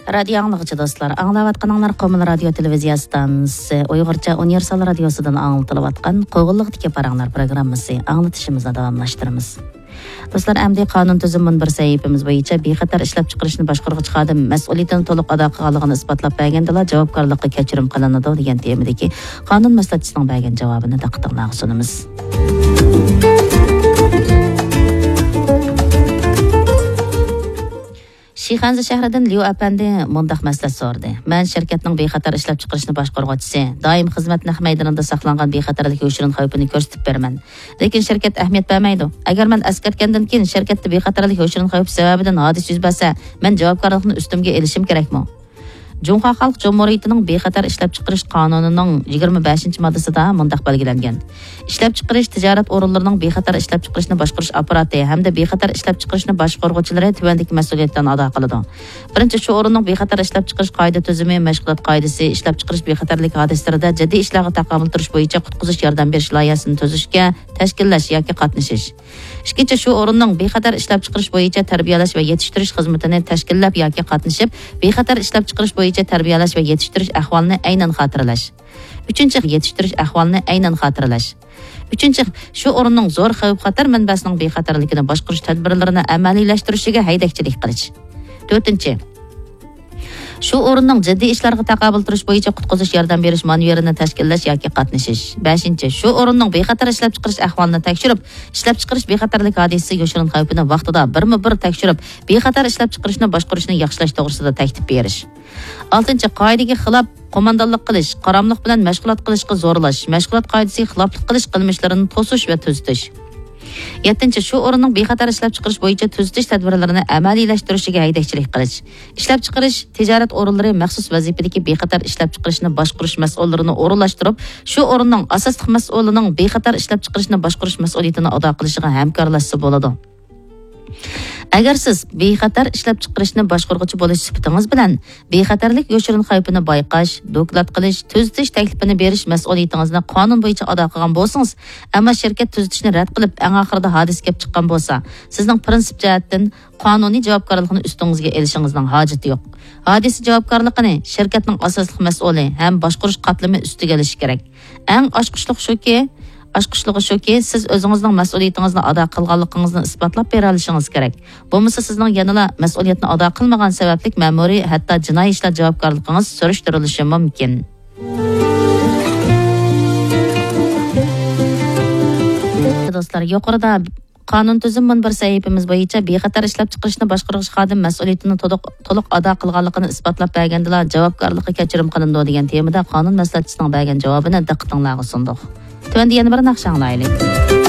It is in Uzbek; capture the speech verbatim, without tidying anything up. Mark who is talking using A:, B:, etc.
A: Radyo anlıqçı dostlar, anlavatqanlar Qo'mil radio televiziya stansiyasi Uyg'urcha universal radiosidan anlatılayotgan Qo'g'illiqdagi paranglar programmasi anlatışımızda davamlaştıramiz. Dostlar, əmdi qanun tüzümün bir sahifamiz bo'yicha bexatar ishlab chiqarishni boshqaruvchi xodim mas'uliyatini to'liq ado qilganligini isbotlab bergandilar, javobgarlikka kechirim qilinadi degan temadagi qonun maslahatchisining bergan javobini diqqatingizga sunamiz. Şixanza şəhridən Liu Apandi mundaq məsləhət sordu. Mən şirkətinin bexatar ishlab chiqarishni boshqaruvchisi, doim xizmat naq maydonida saqlangan bexatarlik yo'shirin xavfini ko'rsatib beraman. Lekin shirkat ahamiyat bermaydi. Agar men askartgandan keyin shirkatda bexatarlik yo'shirin xavfi sababidan hodisa yuz bersa, men javobgarlikni ustimga elishim kerakmi? Cumhuriyet Xalq Cumhuriyetining bexatar ishlab chiqarish qonunining yigirma beshinchi moddasida mundaq belgilangan. Ishlab chiqarish tijorat o'rinlarining bexatar ishlab chiqarishni boshqarish apparati hamda bexatar ishlab chiqarishni boshqaruvchilari tuvandagi mas'uliyatdan ado qiladi. Birinchi, shu o'rinning bexatar ishlab chiqarish qoida tuzumi, mashg'ulot qoidasi, ishlab chiqarish bexatarlik hodisalarida jiddiy ishlarga taqobil turish bo'yicha qutqizish yordam berish loyihasini tuzishga, tashkillash yoki qatnashish. Ikkinchi, shu o'rinning bexatar ishlab chiqarish bo'yicha tarbiyalash va yetishtirish xizmatini tashkillab yoki qatnashib, bexatar ishlab chiqarish bo'yicha tarbiyalash va yetishtirish ahvolini aynan xotirlash. Uchinchi, yetishtirish ahvolini aynan xotirlash. Uchinchi, shu o'rinning zo'r xavf-xatar manbasining bexatarligini boshqarish tadbirlarini amaliylashtirilishiga haydakchilik qilish. To'rtinchi, shu o'rinning jiddiy ishlarga taqobil turish bo'yicha qutqizish yordam berish manualini tashkillash yoki qatnashish. Beshinchi, shu o'rinning bexatar ishlab chiqarish ahvolini tekshirib, ishlab chiqarish bexatarlik hodisasi yo'shirin xavfini vaqtida birma-bir tekshirib, bexatar ishlab chiqarishni boshqarishni yaxshilash to'g'risida taklif berish. Oltinchi, qoidaga xilof qo'mondonlik qilish, qaramliq bilan mashg'ulot qilishga zo'rlash, mashg'ulot qoidasiga xiloflik qilish qilmishlarini to'sish va tuzitish. Yettinchi, shu o'rinning bexatar ishlab chiqarish bo'yicha tuzitish tadbirlarini amaliylashtirilishiga haydakchilik qilish. Ishlab chiqarish tijorat o'rinlari maxsus vazifadagi bexatar ishlab chiqarishni boshqarish mas'ullarini o'rinlashtirib, shu o'rinning asosli mas'ulining bexatar ishlab chiqarishni boshqarish mas'uliyatini ado qilishiga hamkorlashsa bo'ladi. Agar siz bexatar ishlab chiqarishni boshqaruvchi bo'lish sifatingiz bilan bexatarlik yo'shirin xavfini bayqash, doklad qilish, tuzitish taklifini berish mas'uliyatingizni qonun bo'yicha ado qilgan bo'lsangiz, ammo shirkat tuzitishni rad qilib, eng oxirida hodisa kelib chiqqan bo'lsa, sizning prinsip jihatdan qonuniy javobgarlikni ustingizga elishingizning hojati yo'q. Hodisa javobgarligini shirkatning asosli mas'uli ham boshqarish qatlami ustiga olishi kerak. Eng oshqishliq shuki, Aşqışlığı shuki, siz o'zingizning mas'uliyatingizni ado qilganligingizni isbotlab bera olishingiz kerak. Bo'lmasa sizning yanada mas'uliyatni ado qilmagan sabablik ma'muriy, hatto jinoiy ishlar javobgarligingiz surishtirilishi mumkin. Do'stlar, yuqorida qonun tuzumi bir sahifamiz bo'yicha bexatar ishlab chiqarishni boshqaruvchi xodim mas'uliyatini to'liq ado qilganligini isbotlab bergandilar, javobgarlikka kechirim qilindi degan temada qonun maslahatchisining bergan javobini diqqatingizga sundik. Tövəndə yeni bir naqş anglaylik.